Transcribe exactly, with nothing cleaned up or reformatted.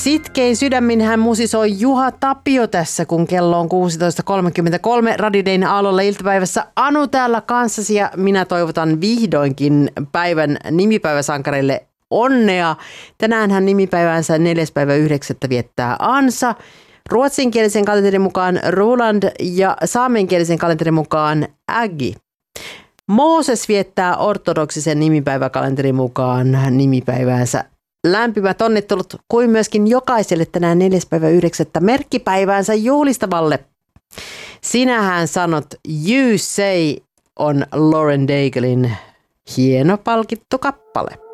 Sitkein sydämin hän musisoi Juha Tapio tässä, kun kello on kuusitoista kolmekymmentäkolme. Radidein aallolla iltapäivässä Anu täällä kanssasi ja minä toivotan vihdoinkin päivän nimipäiväsankareille onnea. Tänäänhän nimipäivänsä neljäs päivä yhdeksättä viettää Ansa. Ruotsinkielisen kalenterin mukaan Roland ja saamenkielisen kalenterin mukaan Ägi. Mooses viettää ortodoksisen nimipäiväkalenterin mukaan nimipäiväänsä. Lämpimät onnittelut kuin myöskin jokaiselle tänään neljäs päivä yhdeksättä merkkipäiväänsä juhlistavalle. Sinähän sanot You Say on Lauren Daiglein hieno palkittu kappale.